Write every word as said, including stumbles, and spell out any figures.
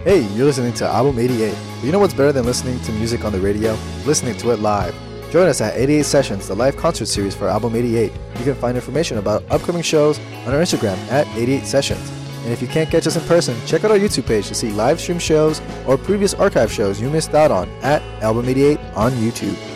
Hey, you're listening to Album eighty-eight. Do you know what's better than listening to music on the radio? Listening to it live. Join us at eighty-eight Sessions, the live concert series for Album eighty-eight. You can find information about upcoming shows on our Instagram at eighty-eight Sessions. And if you can't catch us in person, check out our YouTube page to see live stream shows or previous archive shows you missed out on at Album eighty-eight on YouTube.